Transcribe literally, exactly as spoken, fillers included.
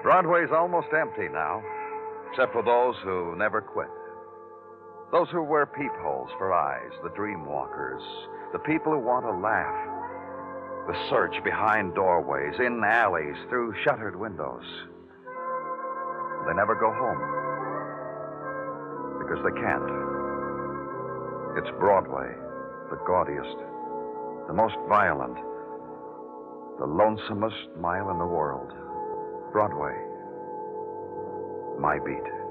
Broadway's almost empty now, except for those who never quit. Those who wear peepholes for eyes, the dream walkers, the people who want to laugh, the search behind doorways, in alleys, through shuttered windows. They never go home because they can't. It's Broadway, the gaudiest, the most violent, the lonesomest mile in the world. Broadway, my beat.